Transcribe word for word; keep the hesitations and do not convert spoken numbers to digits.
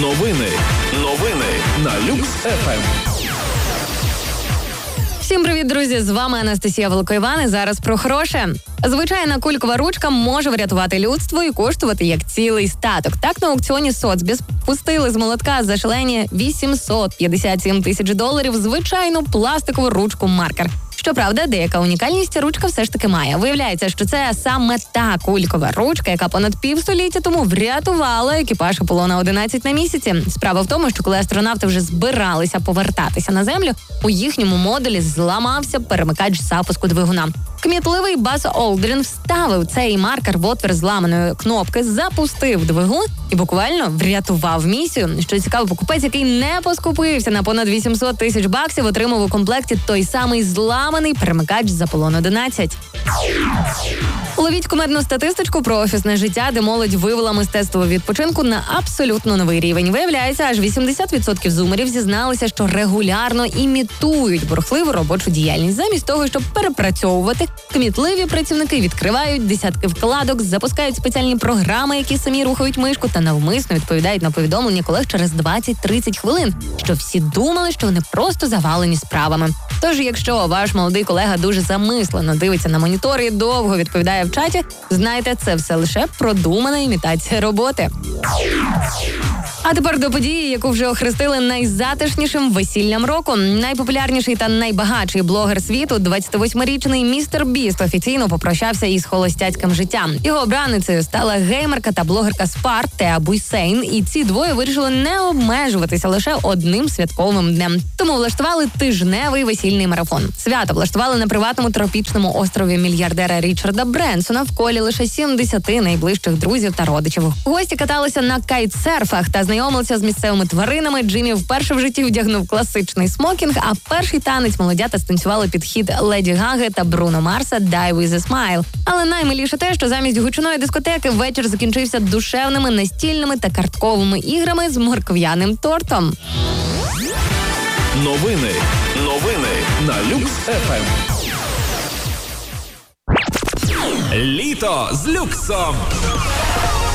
Новини. Новини на Люкс еф ем. Всім привіт, друзі! З вами Анастасія Волкоїван і зараз про хороше. Звичайна кулькова ручка може врятувати людство і коштувати як цілий статок. Так, на аукціоні Соцбіс пустили з молотка за шалені вісімсот п'ятдесят сім тисяч доларів звичайну пластикову ручку-маркер. Щоправда, деяка унікальність ручка все ж таки має. Виявляється, що це саме та кулькова ручка, яка понад півстоліття тому врятувала екіпаж Аполлона одинадцять на місяці. Справа в тому, що коли астронавти вже збиралися повертатися на Землю, у їхньому модулі зламався перемикач запуску двигуна. Кмітливий Баз Олдрін вставив цей маркер в отвір зламаної кнопки, запустив двигун і буквально врятував місію. Що цікаво, покупець, який не поскупився на понад вісімсот тисяч баксів, отримав у комплекті той самий зламаний перемикач з Аполлон одинадцять. Ловіть кумедну статистичку про офісне життя, де молодь вивела мистецтво відпочинку на абсолютно новий рівень. Виявляється, аж вісімдесят відсотків зумерів зізналися, що регулярно імітують бурхливу робочу діяльність. Замість того, щоб перепрацьовувати, кмітливі працівники відкривають десятки вкладок, запускають спеціальні програми, які самі рухають мишку, та навмисно відповідають на повідомлення колег через двадцять-тридцять хвилин, що всі думали, що вони просто завалені справами. Тож, якщо ваш молодий колега дуже замислено дивиться на монітор і довго відповідає в чаті, знайте, це все лише продумана імітація роботи. А тепер до події, яку вже охрестили найзатишнішим весіллям року. Найпопулярніший та найбагатший блогер світу, двадцятивосьмирічний містер Біст, офіційно попрощався із холостяцьким життям. Його обраницею стала геймерка та блогерка Спар Теа Буйсейн, і ці двоє вирішили не обмежуватися лише одним святковим днем. Тому влаштували тижневий весільний марафон. Свято влаштували на приватному тропічному острові мільярдера Річарда Бренсона в колі лише сімдесяти найближчих друзів та родичів. Гості каталися на кайтсерфах та знайомилися з місцевими тваринами. Джиммі вперше в житті вдягнув класичний смокінг, а перший танець молодята станцювали під хіт Леді Гаги та Бруно Марса «Die with a Smile». Але наймиліше те, що замість гучної дискотеки вечір закінчився душевними настільними та картковими іграми з моркв'яним тортом. Новини. Новини на Люкс еф ем. Літо з люксом.